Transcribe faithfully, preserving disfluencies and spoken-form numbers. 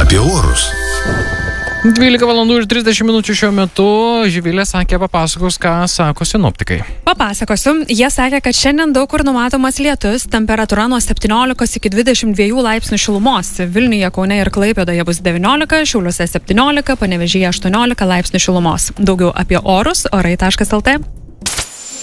apie orus. dvylika valandų ir trisdešimt minučių šiuo metu. Živilė sakė, papasakos, ką sako sinoptikai. Papasakosiu. Jie sakė, kad šiandien daug kur numatomas lietus, temperatūra nuo septyniolikos iki dvidešimt dviejų laipsnių šilumos. Vilniuje, Kaune ir Klaipėdoje bus devyniolika, Šiauliuose septyniolika, Panevėžyje aštuoniolika laipsnių šilumos. Daugiau apie orus orai taškas lt.